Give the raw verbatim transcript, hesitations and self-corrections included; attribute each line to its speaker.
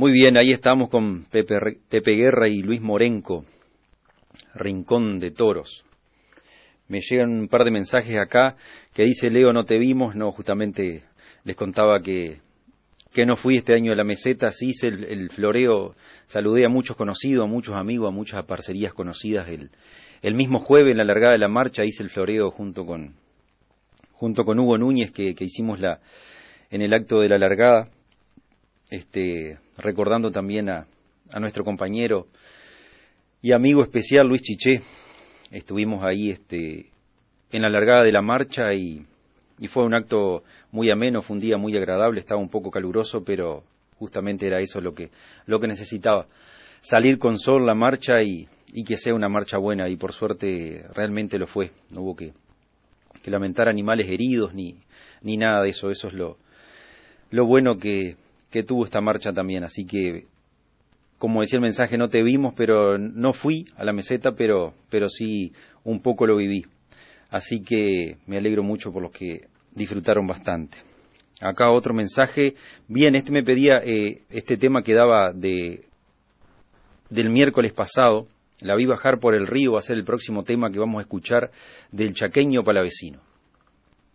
Speaker 1: Muy bien, ahí estamos con Pepe, Pepe Guerra y Luis Morenco, Rincón de Toros. Me llegan un par de mensajes acá que dice: Leo, no te vimos. No, justamente les contaba que, que no fui este año a la meseta. Sí hice el, el floreo, saludé a muchos conocidos, a muchos amigos, a muchas parcerías conocidas. El, el mismo jueves, en la largada de la marcha, hice el floreo junto con, junto con Hugo Núñez, que, que hicimos la, en el acto de la largada. Este, recordando también a, a nuestro compañero y amigo especial Luis Chiché. Estuvimos ahí este, en la largada de la marcha y, y fue un acto muy ameno, fue un día muy agradable, estaba un poco caluroso, pero justamente era eso lo que, lo que necesitaba, salir con sol la marcha y, y que sea una marcha buena, y por suerte realmente lo fue. No hubo que, que lamentar animales heridos ni, ni nada de eso. Eso es lo, lo bueno que que tuvo esta marcha también. Así que, como decía el mensaje, no te vimos, pero no fui a la meseta, pero, pero sí un poco lo viví. Así que me alegro mucho por los que disfrutaron bastante. Acá otro mensaje. Bien, este me pedía, eh, este tema que daba de, del miércoles pasado. La vi bajar por el río, va a ser el próximo tema que vamos a escuchar del Chaqueño Palavecino.